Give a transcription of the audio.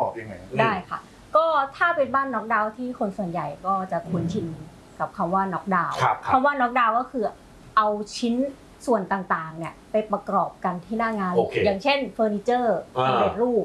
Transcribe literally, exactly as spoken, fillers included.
อบยังไงได้ค่ะก็ถ้าเป็นบ้านน็อกดาวน์ที่คนส่วนใหญ่ก็จะคุ้นชินกับคำว่าน็อกดาวน์คำว่าน็อกดาวน์ก็คือเอาชิ้นส่วนต่างๆเนี่ยไปประกอบกันที่หน้างานอย่างเช่นเฟอร์นิเจอร์สำเร็จรูป